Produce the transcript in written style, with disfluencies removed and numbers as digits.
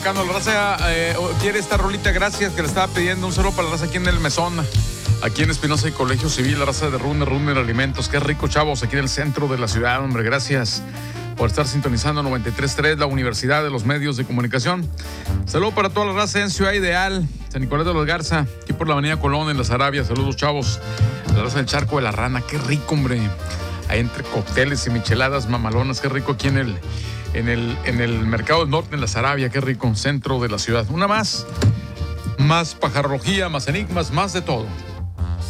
La raza quiere esta rolita, gracias, que le estaba pidiendo. Un saludo para la raza aquí en el Mesón, aquí en Espinosa y Colegio Civil, la raza de Runner Alimentos. Qué rico, chavos, aquí en el centro de la ciudad, hombre. Gracias por estar sintonizando 93.3, la Universidad de los Medios de Comunicación. Saludo para toda la raza en Ciudad Ideal, San Nicolás de los Garza, aquí por la Avenida Colón, en Las Arabias. Saludos, chavos. La raza del Charco de la Rana, qué rico, hombre. Ahí entre cócteles y micheladas mamalonas, qué rico aquí en el Mercado del Norte, en la Sarabia, qué rico, centro de la ciudad. Una más pajarología, más enigmas, más de todo.